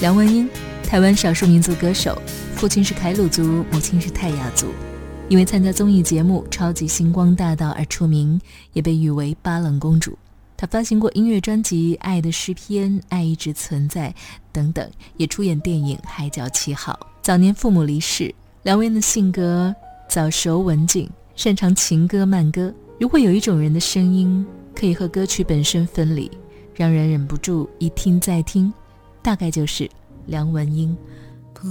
梁文音，台湾少数民族歌手，父亲是凯鲁族，母亲是泰雅族。因为参加综艺节目《超级星光大道》而出名，也被誉为巴冷公主。她发行过音乐专辑《爱的诗篇》《爱一直存在》等等，也出演电影《海角七号》。早年父母离世，梁文音的性格早熟文静，擅长情歌慢歌。如果有一种人的声音可以和歌曲本身分离，让人忍不住一听再听，大概就是梁文音。